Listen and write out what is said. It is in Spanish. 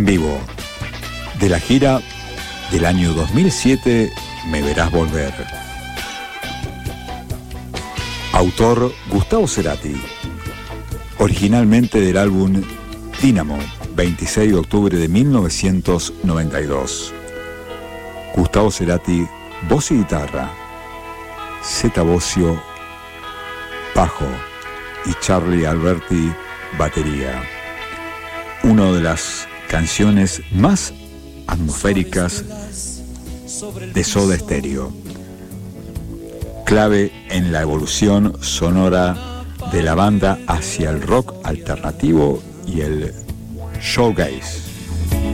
En vivo, de la gira del año 2007, Me Verás Volver. Autor Gustavo Cerati. Originalmente del álbum Dínamo, 26 de octubre de 1992. Gustavo Cerati, voz y guitarra. Zeta Bosio, bajo. Y Charlie Alberti, batería. Una de las canciones más atmosféricas de Soda Stereo. Clave en la evolución sonora de la banda hacia el rock alternativo y el shoegaze.